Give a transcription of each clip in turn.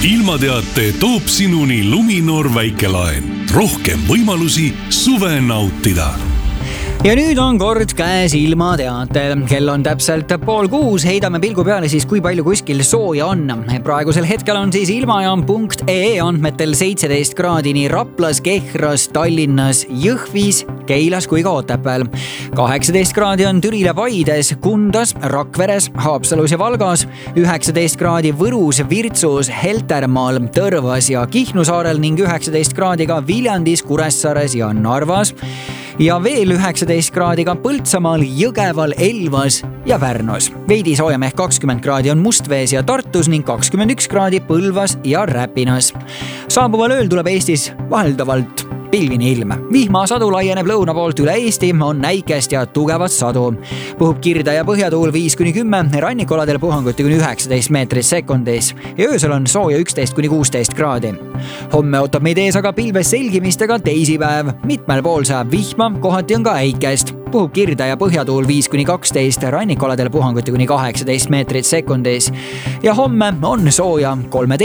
ilmateate toob sinuni Luminor väikelaen. Rohkem võimalusi suve nautida. Ja nüüd on kord käes ilmateatel. Kell on täpselt 5:30. Heidame pilgu peale siis, kui palju kuskil sooja on. Praegusel hetkel on siis ilmajaam.ee andmetel 17 kraadi nii Raplas, Kehras, Tallinnas, Jõhvis, Keilas kui ka Otepääl. 18 kraadi on Türil ja Paides, Kundas, Rakveres, Haapsalus ja Valgas. 19 kraadi Võrus, Virtsus, Heltermaal, Tõrvas ja Kihnu saarel ning 19 kraadi ka Viljandis, Kuressaares ja Narvas. Ja veel 19 kraadi ka Põltsamaal, Jõgeval, Elvas ja Pärnus. Veidi soojem ehk 20 kraadi on Mustvees ja Tartus ning 21 kraadi Põlvas ja Räpinas. Saabuval ööl tuleb Eestis vaheldavalt pilvini ilm. Vihmasadu laieneb lõuna poolt üle Eesti, on näikest ja tugevat sadu. Puhub kirde ja põhjatuul 5-10, rannikoladel puhanguti kuni 19 meetrit sekundis ja öösel on sooja 11-16 kraadi. Homme ootab meid ees aga pilves selgimistega teisipäev. Mitmel pool saab vihma, kohati on ka äikest. Puhub kirde ja põhjatuul 5-12, rannikoladel puhanguti kuni 18 meetrit sekundis ja homme on sooja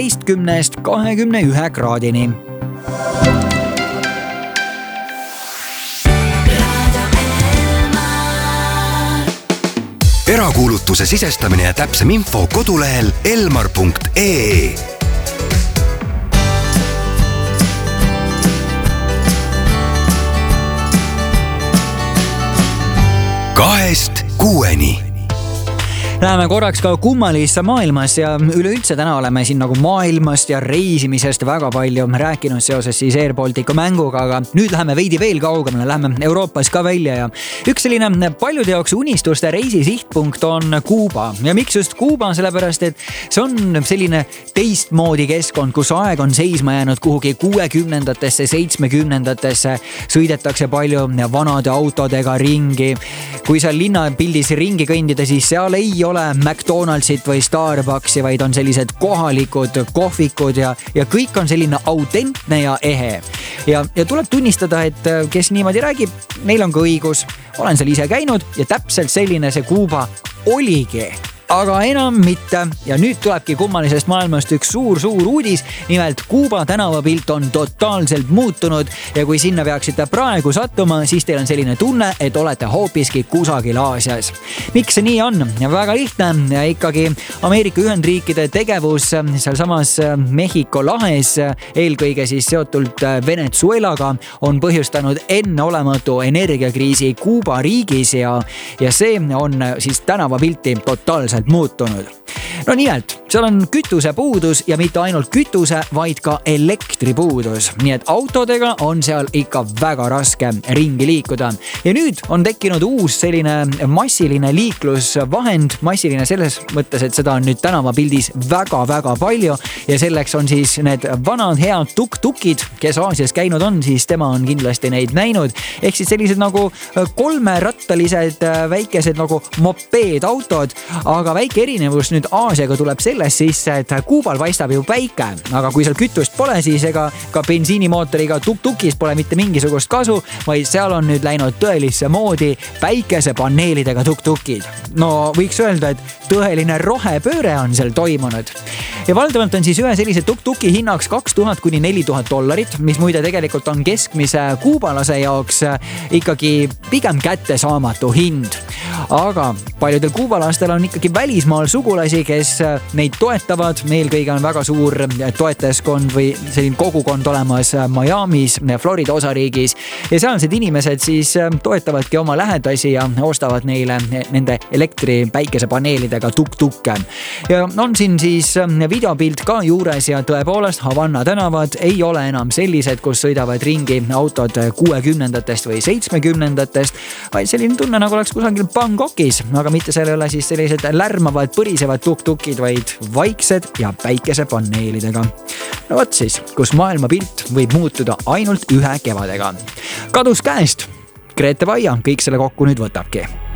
13-21 kraadini. Erakuulutuse sisestamine ja täpsem info kodulehel elmar.ee. Kahest kuueni. Läheme korraks ka kummalisse maailmas ja üleüldse täna oleme siin nagu maailmast ja reisimisest väga palju rääkinud seoses siis Air Balticu mänguga, aga nüüd läheme veidi veel kaugemale, läheme Euroopas ka välja ja üks selline paljude jaoks unistuste reisi sihtpunkt on Kuuba. Ja miks just Kuuba? Sellepärast, et see on selline teistmoodi keskkond, kus aeg on seisma jäänud kuhugi 60-ndatesse, 70-ndatesse, sõidetakse palju vanade autodega ringi. Kui seal linnapildis ringi kõndida, siis seal ei ole McDonaldsit või Starbucksi, vaid on sellised kohalikud kohvikud ja kõik on selline autentne ja ehe. Ja tuleb tunnistada, et kes niimoodi räägib, neil on ka õigus. Olen seal ise käinud ja täpselt selline see Kuuba oligi. Aga enam mitte. Ja nüüd tulebki kummalisest maailmast üks suur uudis. Nimelt Kuuba tänavapilt on totaalselt muutunud ja kui sinna peaksite praegu sattuma, siis teil on selline tunne, et olete hoopiski kusagil Aasias. Miks see nii on? Väga lihtne ja ikkagi Ameerika Ühendriikide tegevus seal samas Mehhiko lahes, eelkõige siis seotult Venezuelaga, on põhjustanud enneolematu energiakriisi Kuuba riigis ja see on siis tänavapilti totaalselt muutunud. No nimelt, seal on kütusepuudus ja mitte ainult kütuse, vaid ka elektripuudus. Nii et autodega on seal ikka väga raske ringi liikuda. Ja nüüd on tekkinud uus selline massiline liiklusvahend. Massiline selles mõttes, et seda on nüüd tänavapildis väga palju ja selleks on siis need vanad head tuk-tukid, kes Aasias käinud on, siis tema on kindlasti neid näinud. Ehk siis sellised nagu kolmerattalised väikesed nagu mopeedautod, aga väike erinevus nüüd Aasiaga tuleb selles sisse, et Kuubal paistab ju päike, aga kui seal kütust pole, siis ega ka bensiinimootoriga tuk-tukis pole mitte mingisugust kasu, vaid seal on nüüd läinud tõelisse moodi päikesepaneelidega tuk-tukid. No võiks öelda, et tõeline rohepööre on seal toimunud. Ja valdavalt on siis ühe sellise tuk-tuki hinnaks $2000–4000, mis muide tegelikult on keskmise kuubalase jaoks ikkagi pigem kättesaamatu hind. Aga paljudel kuubalastel on ikkagi välismaal sugulasi, kes neid toetavad. Eelkõige on väga suur toetajaskond või selline kogukond olemas Miamis, Florida osariigis. Ja sealsed inimesed siis toetavadki oma lähedasi ja ostavad neile nende elektri päikesepaneelidega tuk-tukke. Ja on siin siis videopilt ka juures ja tõepoolest Havana tänavad ei ole enam sellised, kus sõidavad ringi autod 60-ndatest või 70-ndatest, vaid selline tunne nagu oleks kusagil Bangkokis, aga mitte seal ei ole siis sellised lärmavad, põrisevad tuk-tukid, vaid vaiksed ja päikesepaneelidega. No võt siis, kus maailmapilt võib muutuda ainult ühe kevadega. Kadus käest. Grete Vaia kõik selle kokku nüüd võtabki.